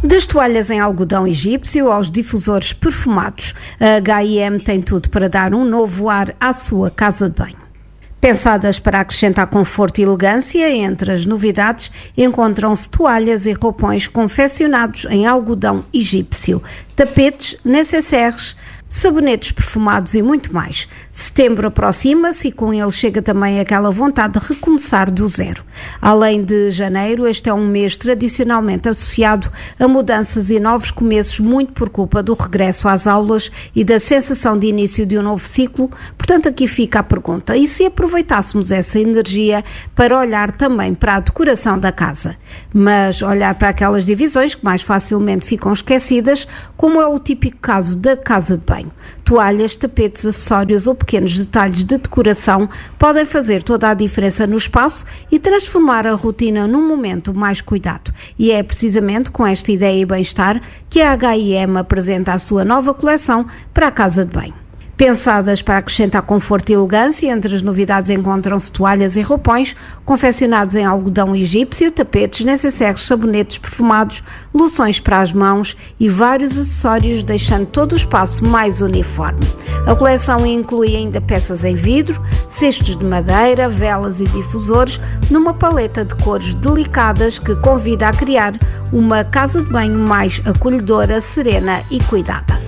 Das toalhas em algodão egípcio aos difusores perfumados, a H&M tem tudo para dar um novo ar à sua casa de banho. Pensadas para acrescentar conforto e elegância, entre as novidades encontram-se toalhas e roupões confeccionados em algodão egípcio, tapetes, necessaires, sabonetes perfumados e muito mais. Setembro aproxima-se e com ele chega também aquela vontade de recomeçar do zero. Além de janeiro, este é um mês tradicionalmente associado a mudanças e novos começos, muito por culpa do regresso às aulas e da sensação de início de um novo ciclo. Portanto, aqui fica a pergunta: e se aproveitássemos essa energia para olhar também para a decoração da casa? Mas olhar para aquelas divisões que mais facilmente ficam esquecidas, como é o típico caso da casa de banho. Toalhas, tapetes, acessórios ou pequenos detalhes de decoração podem fazer toda a diferença no espaço e transformar a rotina num momento mais cuidado. E é precisamente com esta ideia e bem-estar que a H&M apresenta a sua nova coleção para a casa de banho. Pensadas para acrescentar conforto e elegância, entre as novidades encontram-se toalhas e roupões confeccionados em algodão egípcio, tapetes, necessaires, sabonetes perfumados, loções para as mãos e vários acessórios, deixando todo o espaço mais uniforme. A coleção inclui ainda peças em vidro, cestos de madeira, velas e difusores, numa paleta de cores delicadas que convida a criar uma casa de banho mais acolhedora, serena e cuidada.